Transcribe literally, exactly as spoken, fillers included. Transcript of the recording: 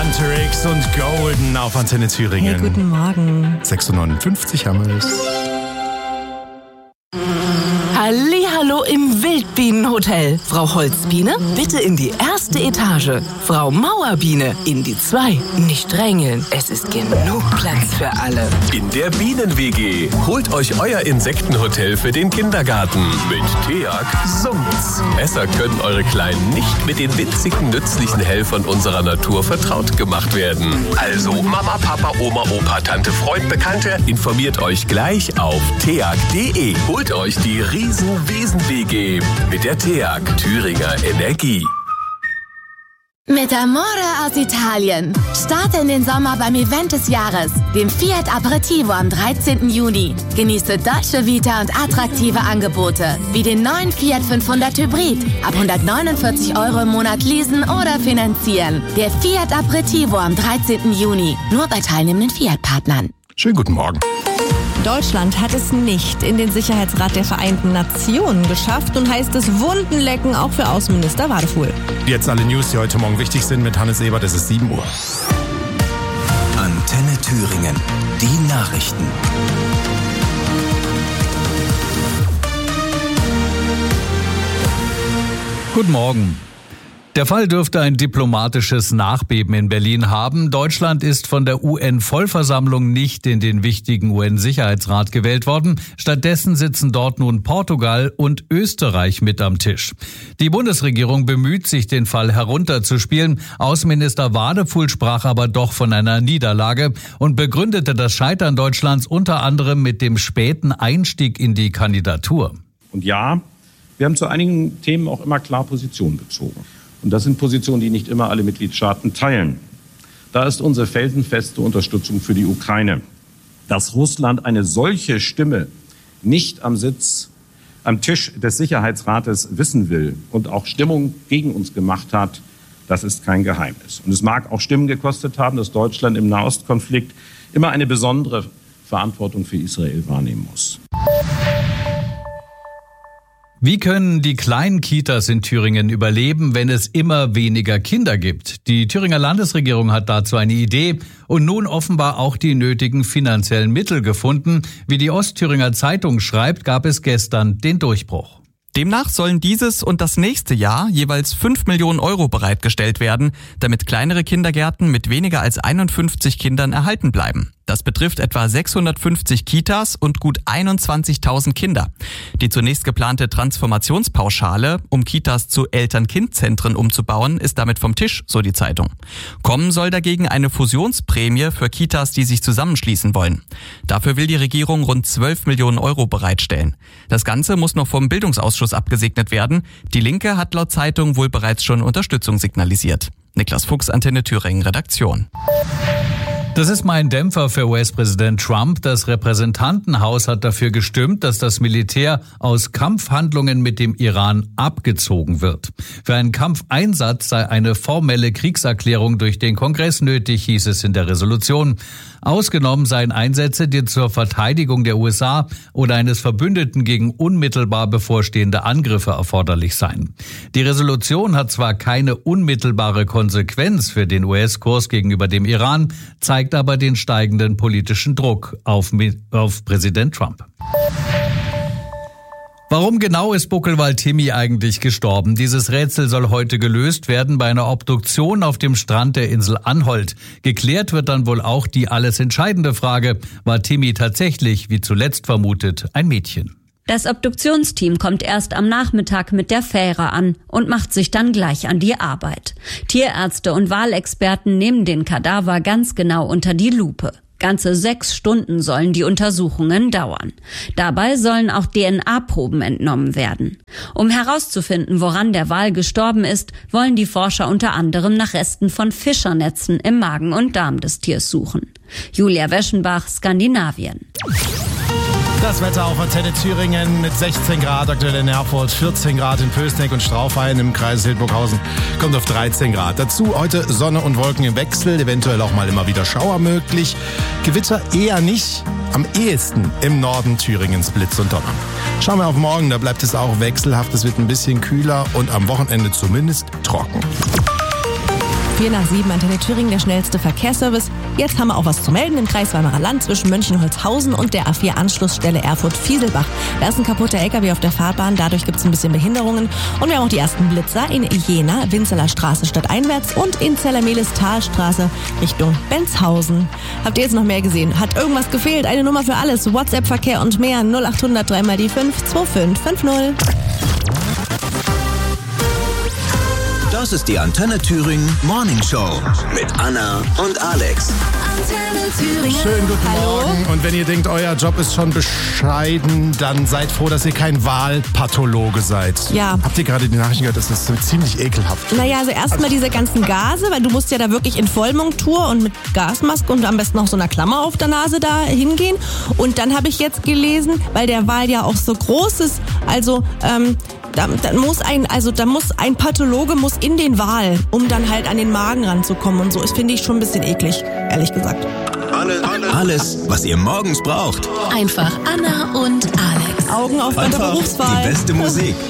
Hunter X und Golden auf Antenne Thüringen. Hey, guten Morgen. sechs Uhr neunundfünfzig haben wir es. Hallihallo im Wildbienenhotel. Frau Holzbiene, bitte in die erste Etage. Frau Mauerbiene, in die zwei. Nicht drängeln, es ist genug Platz für alle. In der Bienen-W G. Holt euch euer Insektenhotel für den Kindergarten. Mit TEAG summt's. Besser können eure Kleinen nicht mit den winzigen, nützlichen Helfern unserer Natur vertraut gemacht werden. Also Mama, Papa, Oma, Opa, Tante, Freund, Bekannte, informiert euch gleich auf teag punkt de. Holt euch die Riesen-Wesen-W G mit der TEAG Thüringer Energie. Mit Amore aus Italien. Starte in den Sommer beim Event des Jahres, dem Fiat Aperitivo am dreizehnten Juni. Genieße Dolce Vita und attraktive Angebote, wie den neuen Fiat fünfhundert Hybrid. Ab hundertneunundvierzig Euro im Monat leasen oder finanzieren. Der Fiat Aperitivo am dreizehnten Juni. Nur bei teilnehmenden Fiat-Partnern. Schönen guten Morgen. Deutschland hat es nicht in den Sicherheitsrat der Vereinten Nationen geschafft und heißt es Wundenlecken auch für Außenminister Wadefuhl. Jetzt alle News, die heute Morgen wichtig sind mit Hannes Ebert. Es ist sieben Uhr. Antenne Thüringen. Die Nachrichten. Guten Morgen. Der Fall dürfte ein diplomatisches Nachbeben in Berlin haben. Deutschland ist von der U N-Vollversammlung nicht in den wichtigen U N-Sicherheitsrat gewählt worden. Stattdessen sitzen dort nun Portugal und Österreich mit am Tisch. Die Bundesregierung bemüht sich, den Fall herunterzuspielen. Außenminister Wadefuhl sprach aber doch von einer Niederlage und begründete das Scheitern Deutschlands unter anderem mit dem späten Einstieg in die Kandidatur. Und ja, wir haben zu einigen Themen auch immer klar Position bezogen. Und das sind Positionen, die nicht immer alle Mitgliedstaaten teilen. Da ist unsere felsenfeste Unterstützung für die Ukraine. Dass Russland eine solche Stimme nicht am Sitz, am Tisch des Sicherheitsrates wissen will und auch Stimmung gegen uns gemacht hat, das ist kein Geheimnis. Und es mag auch Stimmen gekostet haben, dass Deutschland im Nahostkonflikt immer eine besondere Verantwortung für Israel wahrnehmen muss. Wie können die kleinen Kitas in Thüringen überleben, wenn es immer weniger Kinder gibt? Die Thüringer Landesregierung hat dazu eine Idee und nun offenbar auch die nötigen finanziellen Mittel gefunden. Wie die Ostthüringer Zeitung schreibt, gab es gestern den Durchbruch. Demnach sollen dieses und das nächste Jahr jeweils fünf Millionen Euro bereitgestellt werden, damit kleinere Kindergärten mit weniger als einundfünfzig Kindern erhalten bleiben. Das betrifft etwa sechshundertfünfzig Kitas und gut einundzwanzigtausend Kinder. Die zunächst geplante Transformationspauschale, um Kitas zu Eltern-Kind-Zentren umzubauen, ist damit vom Tisch, so die Zeitung. Kommen soll dagegen eine Fusionsprämie für Kitas, die sich zusammenschließen wollen. Dafür will die Regierung rund zwölf Millionen Euro bereitstellen. Das Ganze muss noch vom Bildungsausschuss abgesegnet werden. Die Linke hat laut Zeitung wohl bereits schon Unterstützung signalisiert. Niklas Fuchs, Antenne Thüringen, Redaktion. Das ist mein Dämpfer für U S-Präsident Trump. Das Repräsentantenhaus hat dafür gestimmt, dass das Militär aus Kampfhandlungen mit dem Iran abgezogen wird. Für einen Kampfeinsatz sei eine formelle Kriegserklärung durch den Kongress nötig, hieß es in der Resolution. Ausgenommen seien Einsätze, die zur Verteidigung der U S A oder eines Verbündeten gegen unmittelbar bevorstehende Angriffe erforderlich seien. Die Resolution hat zwar keine unmittelbare Konsequenz für den U S-Kurs gegenüber dem Iran, zeigt aber den steigenden politischen Druck auf, auf Präsident Trump. Warum genau ist Buckelwald Timmy eigentlich gestorben? Dieses Rätsel soll heute gelöst werden bei einer Obduktion auf dem Strand der Insel Anholt. Geklärt wird dann wohl auch die alles entscheidende Frage: War Timmy tatsächlich, wie zuletzt vermutet, ein Mädchen? Das Obduktionsteam kommt erst am Nachmittag mit der Fähre an und macht sich dann gleich an die Arbeit. Tierärzte und Walexperten nehmen den Kadaver ganz genau unter die Lupe. Ganze sechs Stunden sollen die Untersuchungen dauern. Dabei sollen auch D N A-Proben entnommen werden. Um herauszufinden, woran der Wal gestorben ist, wollen die Forscher unter anderem nach Resten von Fischernetzen im Magen und Darm des Tiers suchen. Julia Weschenbach, Skandinavien. Das Wetter auf Antenne Thüringen mit sechzehn Grad aktuell in Erfurt, vierzehn Grad in Pößneck und Straufhain im Kreis Hildburghausen, kommt auf dreizehn Grad. Dazu heute Sonne und Wolken im Wechsel, eventuell auch mal immer wieder Schauer möglich. Gewitter eher nicht, am ehesten im Norden Thüringens Blitz und Donner. Schauen wir auf morgen, da bleibt es auch wechselhaft, es wird ein bisschen kühler und am Wochenende zumindest trocken. vier nach sieben, Antenne Thüringen, der schnellste Verkehrsservice. Jetzt haben wir auch was zu melden im Kreis Weimarer Land zwischen Mönchengladbach-Holzhausen und der A vier Anschlussstelle Erfurt-Fieselbach. Da ist ein kaputter L K W auf der Fahrbahn, dadurch gibt es ein bisschen Behinderungen. Und wir haben auch die ersten Blitzer in Jena, Winzeler Straße stadteinwärts und in Zellermehlis Talstraße Richtung Benzhausen. Habt ihr jetzt noch mehr gesehen? Hat irgendwas gefehlt? Eine Nummer für alles. WhatsApp-Verkehr und mehr. null acht hundert drei mal die fünf zwei fünf fünf null. Das ist die Antenne Thüringen Morning Show mit Anna und Alex. Antenne Thüringen. Schönen guten Hallo. Morgen. Und wenn ihr denkt, euer Job ist schon bescheiden, dann seid froh, dass ihr kein Wahlpathologe seid. Ja. Habt ihr gerade die Nachrichten gehört? Das ist so ziemlich ekelhaft. Naja, also erstmal diese ganzen Gase, weil du musst ja da wirklich in Vollmontur und mit Gasmaske und am besten noch so einer Klammer auf der Nase da hingehen. Und dann habe ich jetzt gelesen, weil der Wal ja auch so groß ist, also ähm, da, da muss ein, also da muss ein Pathologe muss in den Wal, um dann halt an den Magen ranzukommen und so. Das finde ich schon ein bisschen eklig, ehrlich gesagt. Alles, was ihr morgens braucht. Einfach Anna und Alex. Augen auf bei der Einfach Berufswahl. die beste Musik.